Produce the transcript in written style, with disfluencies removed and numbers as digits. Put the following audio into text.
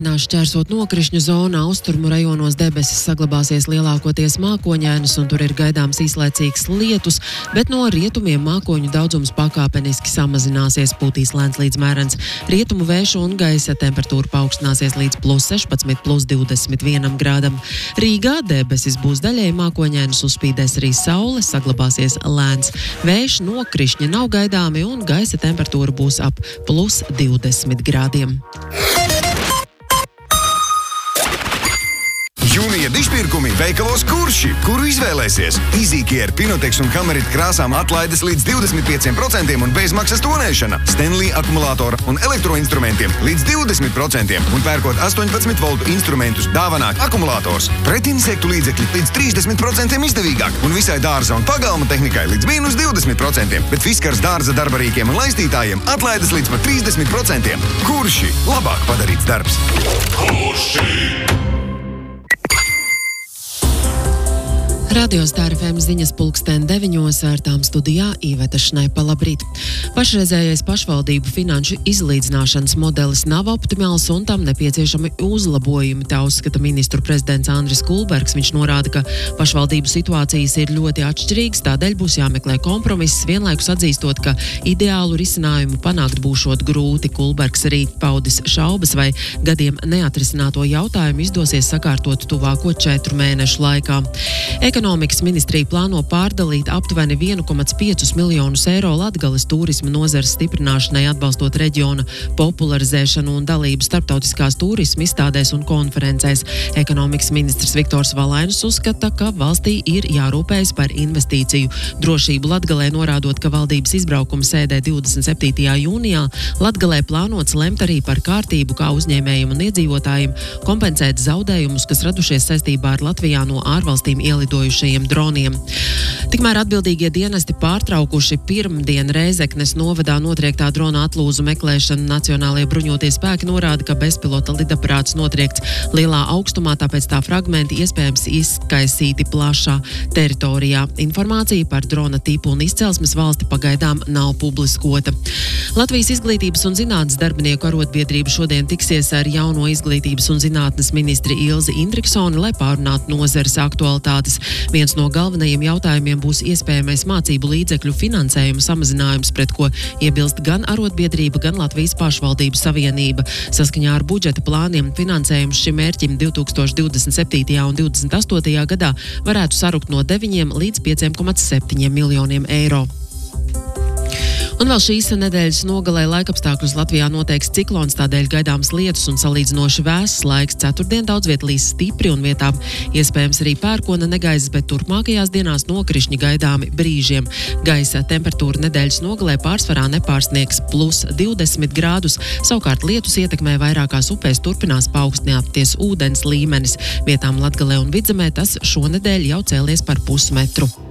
Šķērsot nokrišņu zonu, austrumu rajonos debesis saglabāsies lielākoties mākoņainas un tur ir gaidāms īslaicīgs lietus, bet no rietumiem mākoņu daudzums pakāpeniski samazināsies, pūtīs lēns līdz mērens rietumu vēju un gaisa temperatūra paaugstināsies līdz +16, +21 grādam. Rīgā debesis būs daļēji mākoņainas, uzspīdēs arī saule, saglabāsies lēns vējš, nokrišņi nav gaidāmi un gaisa temperatūra būs ap +20 grādiem. Jūnija dišpirkumi veikalos Kurši, kuru izvēlēsies. Easycare, Pinotex un Hamerit krāsām atlaides līdz 25% un bezmaksas tonēšana. Stanley akumulātora un elektroinstrumentiem līdz 20% un pērkot 18 voltu instrumentus dāvanāk akumulators. Pretinsektu līdzekļi līdz 30% izdevīgāk un visai dārza un pagalma tehnikai līdz -20%, bet Fiskars dārza darbarīkiem un laistītājiem atlaides līdz pat 30%. Kurši? Labāk padarīts darbs. Kurši! Radio Star FM ziņas 9:00 ar tām studijā Iveta Šnaipa, labrīt. Pašreizējais pašvaldību finanšu izlīdzināšanas modelis nav optimāls un tam nepieciešami uzlabojumi, tā uzskata ministru prezidents Andris Kulbergs. Viņš norāda, ka pašvaldību situācijas ir ļoti atšķirīgas, tādēļ būs jāmeklē kompromiss, vienlaikus atzīstot, ka ideālu risinājumu panākt būšot grūti. Kulbergs arī paudis šaubas, vai gadiem neatrisināto jautājumu izdosies sakārtot tuvāko 4 mēnešu laikā. Ekonomikas ministrija plāno pārdalīt aptuveni 1,5 miljonus eiro Latgales turisma nozares stiprināšanai, atbalstot reģiona popularizēšanu un dalību starptautiskās turisma izstādēs un konferencēs. Ekonomikas ministrs Viktors Valainis uzskata, ka valstī ir jārūpējas par investīciju drošību Latgalē, norādot, ka valdības izbraukuma sēdē 27. jūnijā Latgalē plānots lemt arī par kārtību, kā uzņēmējiem un iedzīvotājiem kompensēt zaudējumus, kas radušies saistībā ar Latvijā no ārvalstīm ielidojušajiem droniem. Tikmēr atbildīgie dienesti pārtraukuši pirmdien Rēzeknes novadā notriektā drona atlūzu meklēšanu. Nacionālie bruņotie spēki norāda, ka bezpilota lidaparāts notriekts lielā augstumā, tāpēc tā fragmenti iespējams izkaisīti plašā teritorijā. Informācija par drona tipu un izcelsmes valsti pagaidām nav publiskota. Latvijas izglītības un zinātnes darbinieku arotbiedrība šodien tiksies ar jauno izglītības un zinātnes ministri Ilzi Indriksoni, lai pārunātu nozares aktualitātes. Viens no galvenajiem jautājumiem būs iespējamais mācību līdzekļu finansējuma samazinājums, pret ko iebilst gan arotbiedrība, gan Latvijas pašvaldību savienība. Saskaņā ar budžeta plāniem finansējums šim mērķim 2027. un 2028. gadā varētu sarukt no 9 līdz 5,7 miljoniem eiro. Un vēl šīs nedēļas nogalē laikapstākļus Latvijā noteiks ciklons, tādēļ gaidāms lietus un salīdzinoši vēss laiks. Ceturtdien daudz viet līs stipri un vietām iespējams arī pērkona negaiss, bet turpmākajās dienās nokrišņi gaidāmi brīžiem. Gaisa temperatūra nedēļas nogalē pārsvarā nepārsniegs +20 grādus, savukārt lietus ietekmē vairākās upēs turpinās paaugstināties ūdens līmenis. Vietām Latgalē un Vidzemē tas šonedēļ jau cēlies par pusmetru.